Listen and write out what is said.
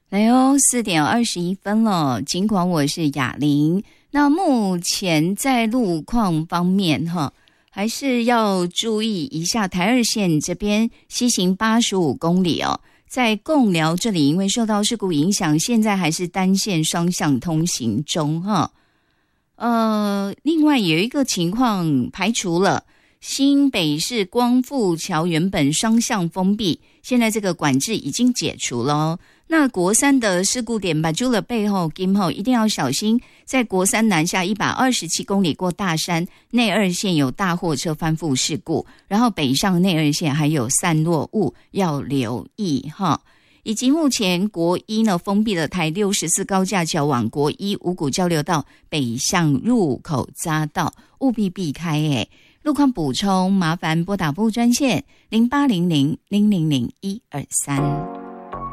来哦，4:21了。尽管我是雅玲，那目前在路况方面还是要注意一下台二线这边西行85公里哦，在贡寮这里因为受到事故影响，现在还是单线双向通行中另外有一个情况排除了，新北市光复桥原本双向封闭，现在这个管制已经解除了哦。那国三的事故点把住了背后今后一定要小心，在国三南下127公里过大山内二线有大货车翻覆事故，然后北上内二线还有散落物要留意以及目前国一呢封闭了台64高架桥往国一五股交流道北向入口匝道，务必避开路况补充麻烦拨打部专线0800000123。